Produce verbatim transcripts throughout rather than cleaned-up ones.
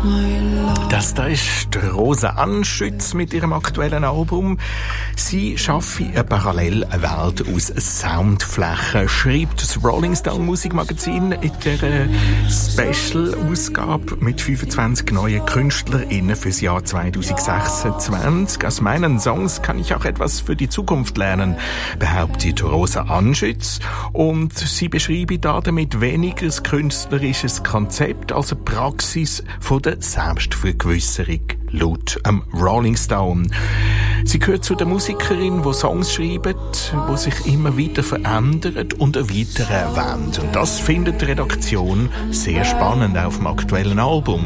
Das da ist Rosa Anschütz mit ihrem aktuellen Album. Sie schaffe eine parallele Welt aus Soundflächen, schreibt das Rolling Stone Musikmagazin in der Special-Ausgabe mit fünfundzwanzig neuen KünstlerInnen fürs Jahr zwanzig sechsundzwanzig. Aus meinen Songs kann ich auch etwas für die Zukunft lernen, behauptet Rosa Anschütz. Und sie beschreibe damit weniger ein künstlerisches Konzept als eine Praxis von der Selbstvergewisserung, laut ähm, Rolling Stone. Sie gehört zu den Musikerinnen, die Songs schreiben, die sich immer wieder verändern und erweitern wollen. Und das findet die Redaktion sehr spannend auf dem aktuellen Album.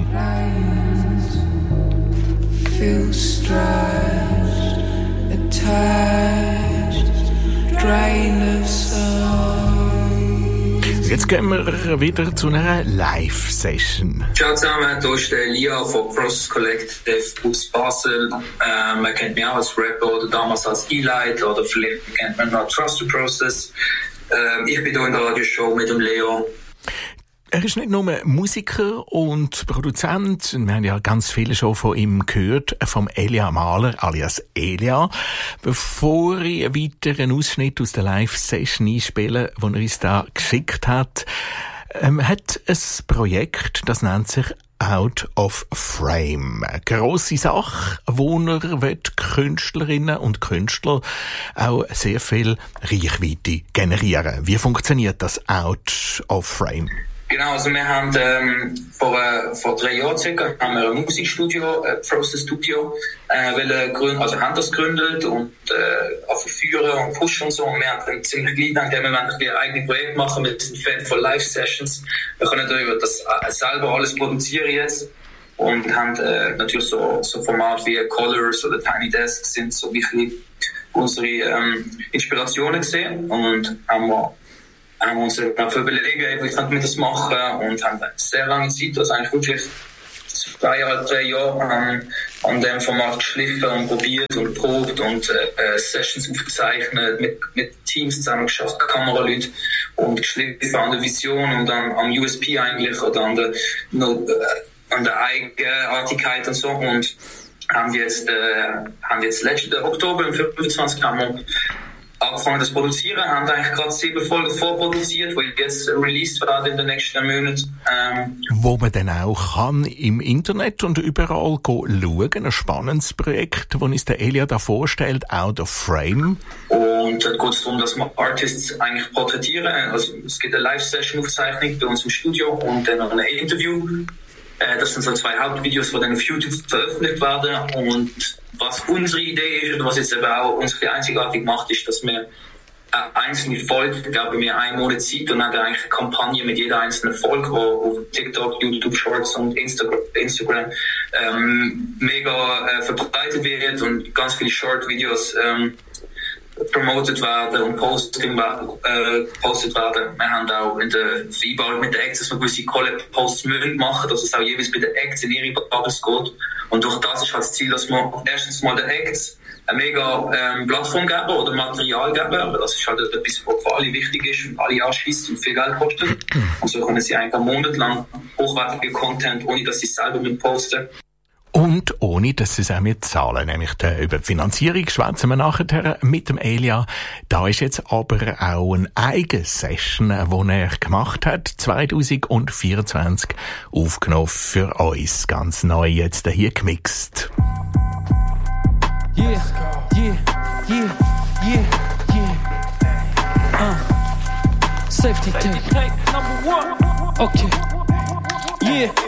Feel stretched, attached, drain of soul. Jetzt gehen wir wieder zu einer Live-Session. Ciao zusammen, hier ist der Lia von Process Collective aus Basel. Ähm, man kennt mich auch als Rapper oder damals als E-Light oder vielleicht kennt man noch Trust the Process. Ähm, ich bin hier in der Radioshow mit dem Leo. Er ist nicht nur Musiker und Produzent. Wir haben ja ganz viele schon von ihm gehört, vom Elia Mahler alias Elia. Bevor ich einen weiteren Ausschnitt aus der Live-Session einspiele, den er uns da geschickt hat, ähm, hat ein Projekt, das nennt sich Out of Frame. Eine grosse Sache, wo er will Künstlerinnen und Künstler auch sehr viel Reichweite generieren. Wie funktioniert das Out of Frame? Genau, also wir haben ähm, vor, äh, vor drei Jahren circa haben wir ein Musikstudio, ein Process Studio, äh, wollen gründen, also haben das gegründet und äh, auch verführen und pushen und so. Und wir haben dann ziemlich gleich gedacht, wir wollen ein eigenes Projekt machen mit einem Fan von Live-Sessions. Wir können da das äh, selber alles produzieren jetzt und haben äh, natürlich so, so Formate wie Colors oder Tiny Desk sind so wirklich unsere ähm, Inspirationen gesehen und haben wir haben uns dafür überlegt, wie könnten wir das machen und haben eine sehr lange Zeit, also eigentlich wirklich zwei Jahre, drei Jahre ähm, an dem Format geschliffen und probiert und probt und äh, Sessions aufgezeichnet, mit, mit Teams zusammen geschafft, Kameraleute und geschliffen an der Vision und an, am U S P eigentlich oder an der, no, äh, an der Eigenartigkeit und so und haben wir jetzt, äh, haben wir jetzt letzten Oktober, im fünfundzwanzig haben wir angefangen das produzieren, haben eigentlich gerade sieben Folgen vorproduziert, die jetzt released werden in den nächsten Monaten. Ähm, Wo man dann auch kann im Internet und überall schauen, ein spannendes Projekt, das uns der Elia da vorstellt, Out of Frame. Und dort geht es darum, dass wir Artists eigentlich porträtieren. Also es gibt eine Live-Session-Aufzeichnung bei uns im Studio und dann noch ein Interview. Äh, das sind so zwei Hauptvideos, die dann auf YouTube veröffentlicht werden und was unsere Idee ist und was jetzt eben auch unsere einzigartig macht, ist, dass wir eine einzelne Folge, ich glaube, wir einen Monat Zeit und dann eigentlich eine Kampagne mit jeder einzelnen Folge, die auf TikTok, YouTube Shorts und Instagram, Instagram ähm, mega äh, verbreitet wird und ganz viele Short-Videos ähm, promoted werden und posting, äh, postet werden. Wir haben auch in der Vereinbarung mit den Acts, dass wir gewisse Collab-Posts müssen machen, dass es auch jeweils bei den Acts in ihre Bubbles geht. Und durch das ist halt das Ziel, dass wir erstens mal den Acts eine mega ähm, Plattform geben oder Material geben. Aber das ist halt etwas, was für alle wichtig ist und alle anschießt und viel Geld kostet. Und so können sie eigentlich einen Monat lang hochwertige Content, ohne dass sie selber mit posten. Und ohne, dass sie es auch mit zahlen. Nämlich die, über die Finanzierung schwätzen wir nachher mit dem Elia. Da ist jetzt aber auch eine eigene Session, die er gemacht hat, zwanzig vierundzwanzig, aufgenommen für uns. Ganz neu jetzt hier gemixt. Yeah, yeah, yeah, yeah, yeah. Uh. Safety tank. Okay. Yeah.